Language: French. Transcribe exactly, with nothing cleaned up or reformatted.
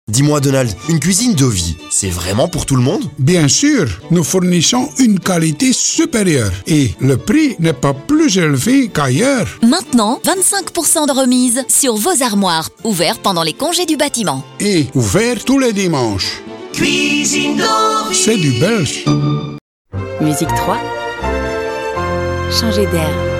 Dis-moi Donald, une cuisine Dovie, c'est vraiment pour tout le monde? Bien sûr, nous fournissons une qualité supérieure et le prix n'est pas plus élevé qu'ailleurs. Maintenant, vingt-cinq pour cent de remise sur vos armoires, ouverts pendant les congés du bâtiment. Et ouvert tous les dimanches. Cuisine Dovie. C'est du belge. Musique trois. Changer d'air.